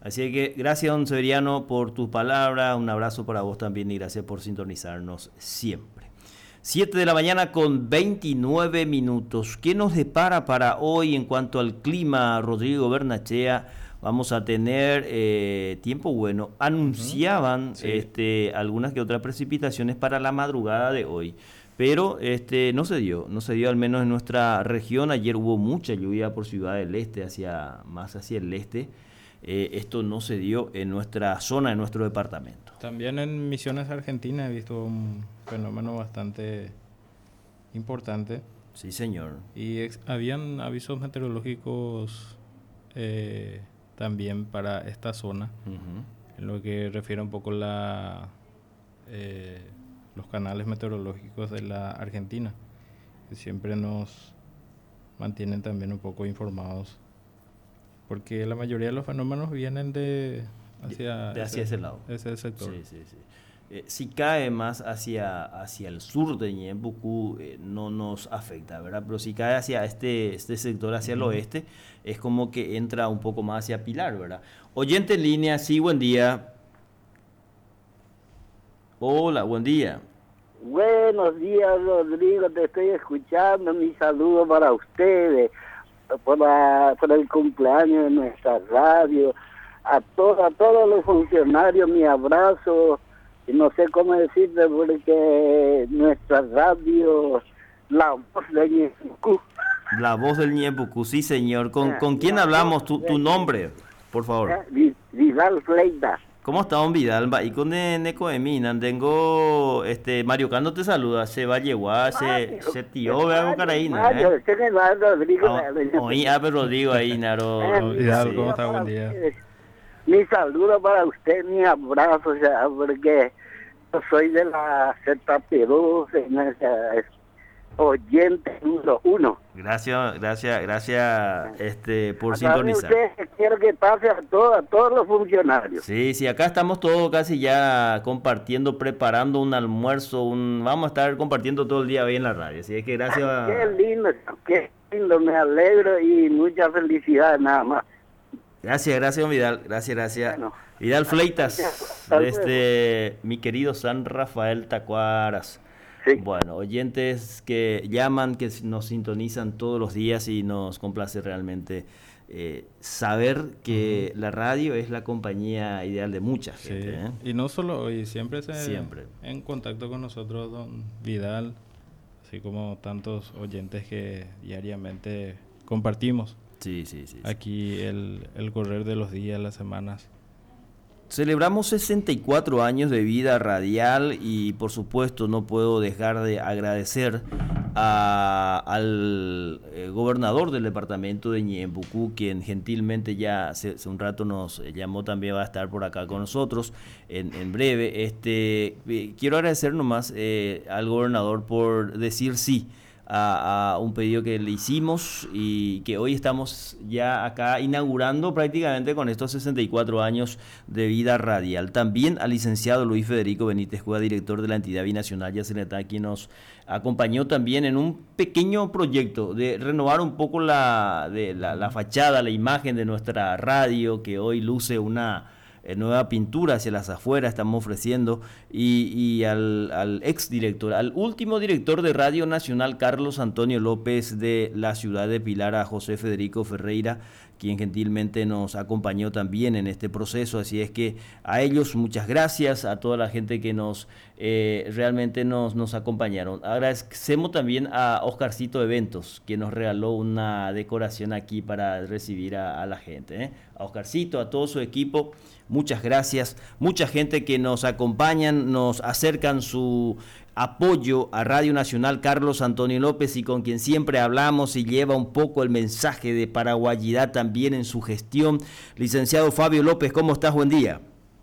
Así que gracias, don Severiano, por tus palabras. Un abrazo para vos también y gracias por sintonizarnos siempre. 7 de la mañana con 29 minutos. ¿Qué nos depara para hoy en cuanto al clima, Rodrigo Bernachea? Vamos a tener tiempo bueno. Anunciaban Sí. algunas que otras precipitaciones para la madrugada de hoy, pero no se dio al menos en nuestra región. Ayer hubo mucha lluvia por Ciudad del Este, más hacia el este. Esto no se dio en nuestra zona, en nuestro departamento. También en Misiones Argentina he visto un fenómeno bastante importante Sí, señor. y habían avisos meteorológicos también para esta zona, Ujú. en lo que refiere un poco eh, los canales meteorológicos de la Argentina, que siempre nos mantienen también un poco informados, porque la mayoría de los fenómenos vienen hacia De hacia ese lado. ese sector. Sí, sí, sí. Si cae más hacia el sur de Ñembucú, no nos afecta, ¿verdad? Pero si cae hacia este sector, hacia el Ujú. oeste, es como que entra un poco más hacia Pilar, ¿verdad? Oyente en línea, sí, buen día. Hola, buen día. Buenos días, Rodrigo, te estoy escuchando. Mi saludo para ustedes, por el cumpleaños de nuestra radio. A todos los funcionarios, mi abrazo. Y no sé cómo decirte, porque nuestra radio, la voz de Ñecucú. La voz del Ñembucú, sí, señor. ¿Con quién La hablamos? voz Tu nombre, por favor. Vidal Fleitas. ¿Cómo está, don Vidal? Y con Necoeminan, tengo, Mario Cando te saluda, se va a llevar, se tío, vea con Caraína, Mario, ese es el Rodrigo. Oí, pero digo ahí, Naro, Oh, Mi Vidal, sí. ¿cómo saludo está? para Buen día. ustedes. Mi saludo para usted, mi abrazo, o sea, porque yo soy de la ZP2, oyente número 1. Gracias, por A través de sintonizar. usted quiero que pase a todos los funcionarios. Sí, sí, acá estamos todos casi ya compartiendo, preparando un almuerzo, vamos a estar compartiendo todo el día hoy en la radio, así es que gracias. Qué lindo, me alegro y muchas felicidades nada más. Gracias, don Vidal. Gracias. Bueno, Vidal Fleitas, hasta luego. desde mi querido San Rafael Tacuaras. Sí. Bueno, oyentes que llaman, que nos sintonizan todos los días y nos complace realmente saber que la radio es la compañía ideal de mucha Sí, gente. y no solo hoy, siempre Siempre. en contacto con nosotros, don Vidal, así como tantos oyentes que diariamente compartimos Sí. aquí el correr de los días, las semanas. Celebramos 64 años de vida radial y por supuesto no puedo dejar de agradecer al gobernador del departamento de Ñembucú, quien gentilmente ya hace un rato nos llamó, también va a estar por acá con nosotros en breve. Quiero agradecer nomás al gobernador por decir sí a un pedido que le hicimos y que hoy estamos ya acá inaugurando prácticamente con estos 64 años de vida radial. También al licenciado Luis Federico Benítez Cueva, director de la entidad binacional Yacyretá, quien nos acompañó también en un pequeño proyecto de renovar un poco la fachada, la imagen de nuestra radio, que hoy luce una nueva pintura hacia las afueras estamos ofreciendo, y al ex director, al último director de Radio Nacional, Carlos Antonio López, de la ciudad de Pilar, a José Federico Ferreira, quien gentilmente nos acompañó también en este proceso. Así es que a ellos muchas gracias, a toda la gente que realmente nos acompañaron. Agradecemos también a Oscarcito Eventos, que nos regaló una decoración aquí para recibir a la gente. A Oscarcito, a todo su equipo, muchas gracias. Mucha gente que nos acompañan, nos acercan su apoyo a Radio Nacional, Carlos Antonio López, y con quien siempre hablamos y lleva un poco el mensaje de paraguayidad también en su gestión. Licenciado Fabio López, ¿cómo estás? Buen día.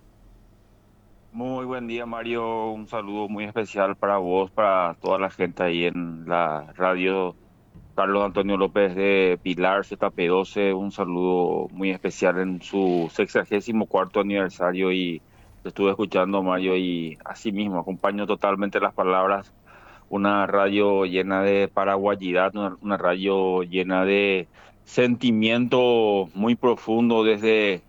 Muy buen día, Mario. Un saludo muy especial para vos, para toda la gente ahí en la radio. Carlos Antonio López de Pilar, ZP12. Un saludo muy especial en su 64º aniversario y te estuve escuchando, Mario, y así mismo acompaño totalmente las palabras. Una radio llena de paraguayidad, una radio llena de sentimiento muy profundo desde